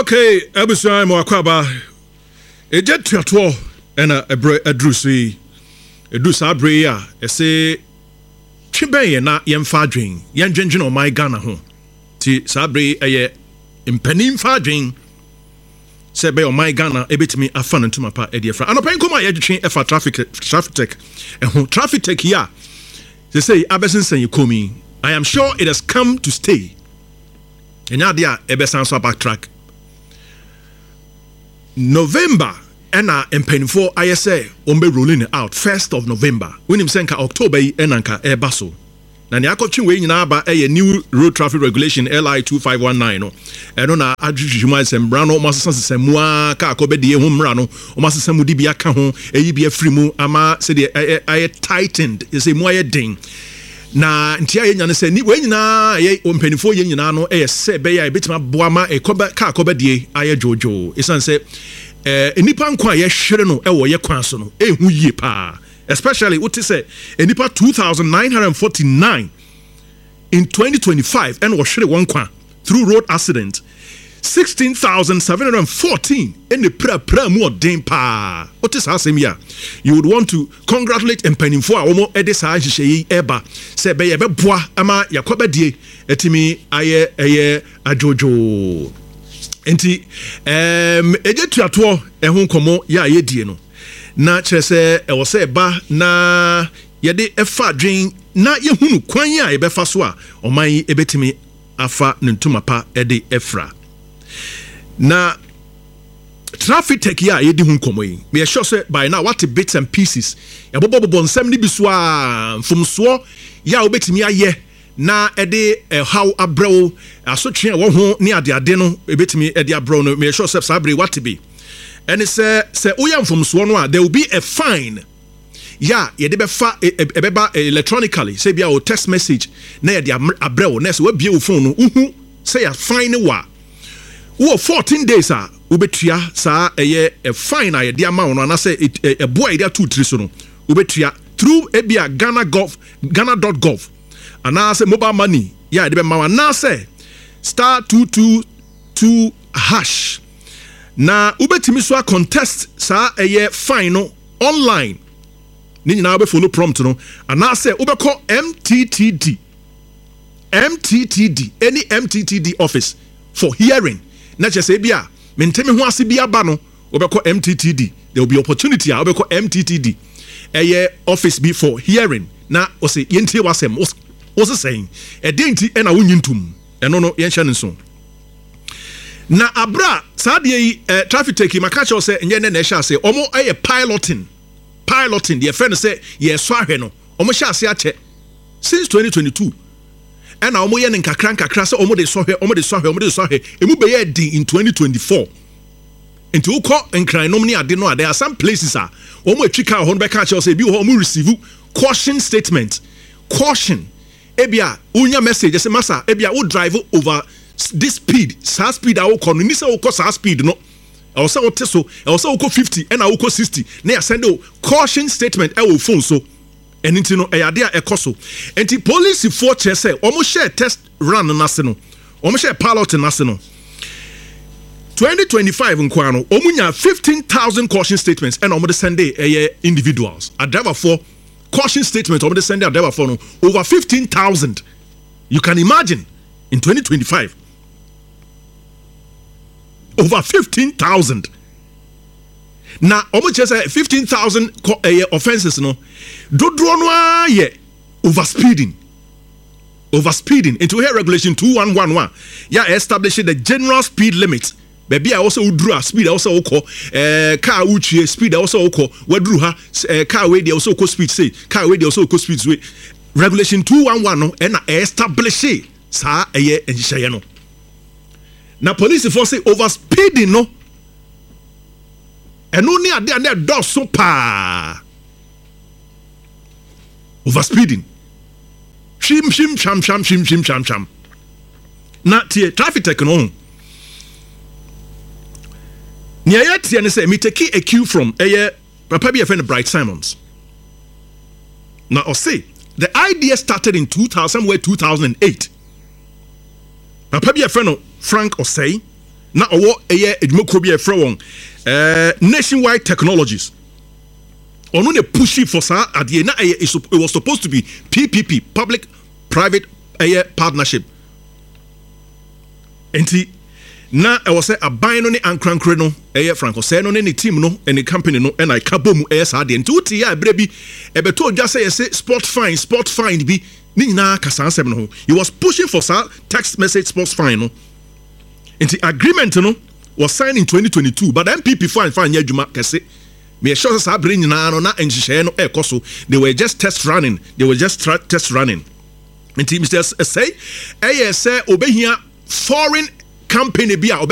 Okay, ebusuan mo akwaba. Eje tuato na ebre adrusi. Edu sabre ya ese tweben na yemfa adwen. Yendwenwen o my Ghana ho. Ti sabre eye mpanin fa adwen. Se be o my Ghana ebetimi afa no ntuma pa ede fra. Anopen koma ye twetwe efa traffic tech. Traffic tech ya. They say abesensen yekomi. I am sure it has come to stay. Enya dia ebesan so backtrack. November ena empenfo ayese ombe rolling it out 1st of November. When him senka October enanka ebaso. Na ne akotwe we nyina aba new road traffic regulation LI 2519 no. Eno na adwudwuma sembra no masesasemu aka akobede ho mra no. Omasesemu di bia ka ho eyi bia free mu ama se de ay tightened. Ese mu ay den. Na ntia ye nyane se ni we nyina ye ompanifo ye nyina no se be ya betima boama ekoba ka akobede ay jojo. Esan se enipa nkwa ye hwere no wo ye kwan so no ehu yie pa. Especially what is enipa 2,949 in 2025 and was one kwa through road accident 16,714 in the pra more den pa. What is asemia? You would want to congratulate empanimfo a omo edesa hihye eba se be ye beboa ama yakoba die etimi aye ajojo enti eje tuato ehun komo ya ye die no na kyerese e wo se ba na yede efa dwen na yehunu kwan ya ebefa so a oman ebetimi afa ntuma pa ede efra na traffic tech ya yedi hu komo yi me sure say by now what bits and pieces ya bobo nsem ni biso a mfumso ya obetimi aye na ede how abrew asotwe wo ho ni ade no ebetimi ede abrew no me sure say sabre what be. And it say uyam from Swanwa, there will be a fine. Yeah, ye de befa ebeba electronically. Say bia o text message na ye de abrel na say we bia o phone no uhu say a fine wa. Wo 14 days a ubetua sa eye a fine a ye de ama no na say a boy there 2-3 so no ubetua through ebia ghana.gov. And na say mobile money yeah de be ma na say *222# na ubetimi so a contest sa eye fine no online ni nyina be follow prompt no and na say ubekọ MTTD any MTTD office for hearing na chese bia mentemi ho ase bia ba no ubekọ MTTD there will be opportunity a ubekọ MTTD eye office be for hearing na o say yentie wasem o se saying e denti e na wonyintum eno no yen hye nso na abra sadie traffic taking makacho say enye na ehia say omo aye piloting the friend say ye so ahwe no omo hia ase ache since 2022 and na omo ye nkakra say omo de so ahwe emu be ye din in 2024 into uko enkran nom ni ade no there are some places omo atwika ho be ka say bi omo receive caution statement ebia unya message say massa ebia wo drive over this speed I will call ni say wo call speed no I will say what so I will say wo 50 and I will call 60 na ya send caution statement e wo phone so enti no e yade a ekoso enti police for che say omo share test run na se no omo share pilot na se no 2025 nkwa no omo nya 15,000 caution statements and omo de send individuals a driver for caution statement omo de send a driver for no over 15,000 you can imagine in 2025 over 15,000. Now, almost 15,000 offenses. No, dodro no ye overspeeding. Into here regulation 2111. Yeah, establishing the general speed limit. Baby, I also drew a speed. Also, car uchi speed. Also, what drew her car way. They also co speed. Say car way. They also co speed. Regulation 211 and establish it. Sa eye enhye no na police force say overspeeding no eno ni ade na do so pa overspeeding shim na tie traffic tech no ni ayati ne say me take a cue from papa bi friend Bright Simons na o say the idea started in 2008. Papa bi a friend Frank Osei na owo eye edwumako bi e frɛ won Nationwide Technologies. Ono ne pushy for sa adie na it was supposed to be PPP, public private partnership. Enti na e was say aban no ne ankrankre no Franco say no ne team no and the company no and I kabom sa de enti uti ya ebre bi e beto odwa say sport fine bi ni na kasansem no. He was pushing for sa text message sports fine no. Enti agreement no was signed in 2022 but the MPP fine ya adwuma kese. Me sure say bring na no na enhihye no ekoso. They were just test running. Enti Mr. say say obehia foreign company bi a